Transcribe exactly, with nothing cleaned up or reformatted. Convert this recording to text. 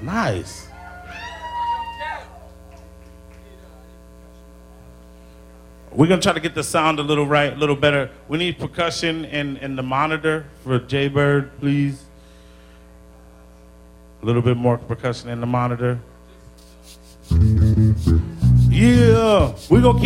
Nice. We're gonna try to get the sound a little right, a little better. We need percussion in, in the monitor for Jay Bird, please. A little bit more percussion in the monitor. Yeah, we're gonna keep